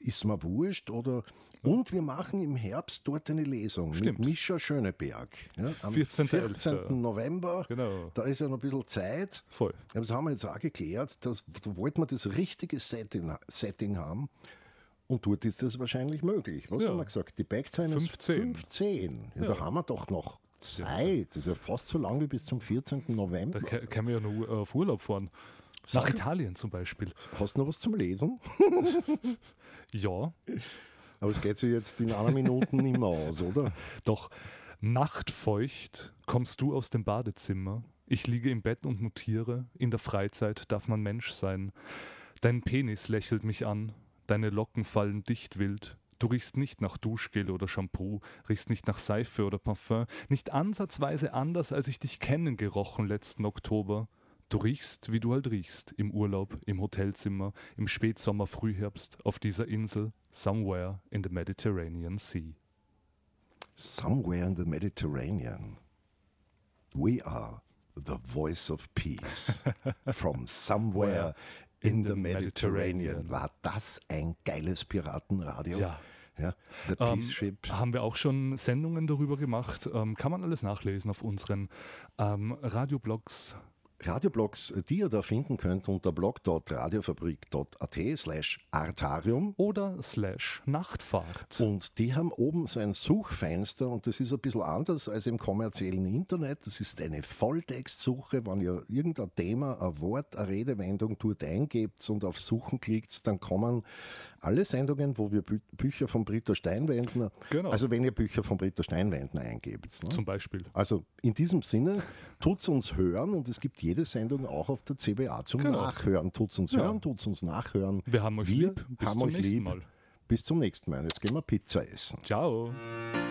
ist mir wurscht. Und wir machen im Herbst dort eine Lesung mit Mischa Schöneberg. Ja, am 14. November. Genau. Da ist ja noch ein bisschen Zeit. Voll. Aber das haben wir jetzt auch geklärt, da wollten wir das richtige Setting haben. Und dort ist das wahrscheinlich möglich. Was haben wir gesagt? Die Backtime ist 15. Ja, da haben wir doch noch Zeit. Das ist ja fast so lang wie bis zum 14. November. Da können wir ja noch auf Urlaub fahren. Nach Italien zum Beispiel. Hast du noch was zum Lesen? Ja. Aber es geht sich jetzt in einer Minute nicht mehr aus, oder? Doch. Nachtfeucht kommst du aus dem Badezimmer. Ich liege im Bett und notiere. In der Freizeit darf man Mensch sein. Dein Penis lächelt mich an. Deine Locken fallen dicht wild. Du riechst nicht nach Duschgel oder Shampoo, riechst nicht nach Seife oder Parfum, nicht ansatzweise anders, als ich dich kennengerochen letzten Oktober. Du riechst, wie du halt riechst, im Urlaub, im Hotelzimmer, im Spätsommer, Frühherbst, auf dieser Insel, somewhere in the Mediterranean Sea. Somewhere in the Mediterranean. We are the voice of peace. From somewhere in the Mediterranean. War das ein geiles Piratenradio? Ja. Ja, The Peace Ship. Haben wir auch schon Sendungen darüber gemacht. Kann man alles nachlesen auf unseren Radioblogs. Radioblogs, die ihr da finden könnt unter blog.radiofabrik.at/artarium oder /Nachtfahrt. Und die haben oben so ein Suchfenster und das ist ein bisschen anders als im kommerziellen Internet. Das ist eine Volltextsuche. Wenn ihr irgendein Thema, ein Wort, eine Redewendung dort eingebt und auf Suchen klickt, dann kommen alle Sendungen, wo wir Bücher von Britta Steinwendner, also wenn ihr Bücher von Britta Steinwendner eingebt. Ne? Zum Beispiel. Also in diesem Sinne, tut's uns hören und es gibt jede Sendung auch auf der CBA zum Nachhören. Tut's uns hören, tut's uns nachhören. Wir haben euch lieb. Bis zum nächsten Mal. Bis zum nächsten Mal. Jetzt gehen wir Pizza essen. Ciao.